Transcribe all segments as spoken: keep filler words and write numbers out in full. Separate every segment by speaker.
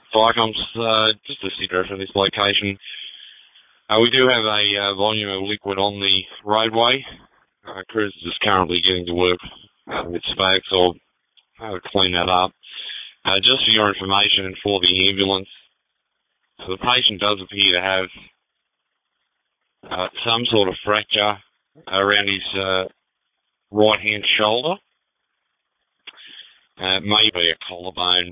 Speaker 1: Viacom's, uh, just a sit for this location. Uh, we do have a uh, volume of liquid on the roadway. Uh, Cruise is currently getting to work uh, with spags, so I'll uh, clean that up. Uh, just for your information and for the ambulance, so the patient does appear to have uh, some sort of fracture around his uh, right-hand shoulder. Uh, maybe a collarbone,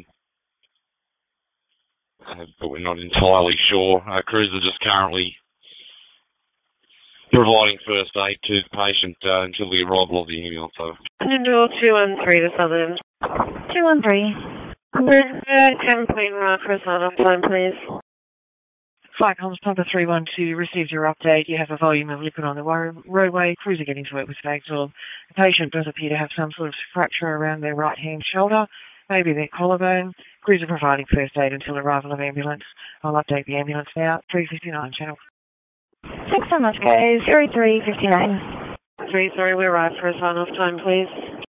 Speaker 1: uh, but we're not entirely sure. Uh, Cruise is just currently providing first aid to the patient uh, until the arrival of the ambulance. So.
Speaker 2: Individual two one three to Southern.
Speaker 3: two one three.
Speaker 2: ten point one for Southern time, please.
Speaker 4: Viacom's Papa three one two received your update. You have a volume of liquid on the roadway. Crews are getting to work with Spagsville. The patient does appear to have some sort of fracture around their right-hand shoulder, maybe their collarbone. Crews are providing first aid until arrival of ambulance. I'll update the ambulance now. three fifty-nine channel.
Speaker 3: Thanks so much, guys. zero three fifty-nine.
Speaker 2: Three, sorry, we're right for a sign-off time, please.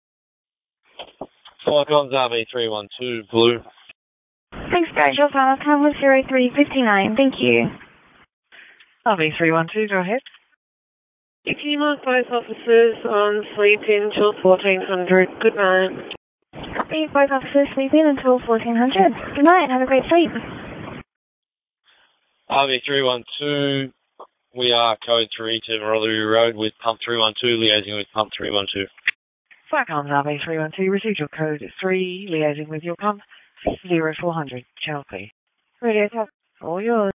Speaker 1: Viacom's R V three one two, Blue.
Speaker 3: Thanks, guys. Your sign-off time was zero three fifty-nine. Thank you.
Speaker 4: R V three one two, go ahead.
Speaker 2: If you mark both officers on sleep in till fourteen hundred, good night.
Speaker 3: Leave both officers sleep in until fourteen hundred. Good night, have a great sleep.
Speaker 1: R V three one two, we are code three to Morley Road with pump three one two, liaising with pump three one two.
Speaker 4: Viacom's R V three one two, received your code three, liaising with your pump zero four hundred, channel P.
Speaker 3: Radio talk.
Speaker 4: All yours.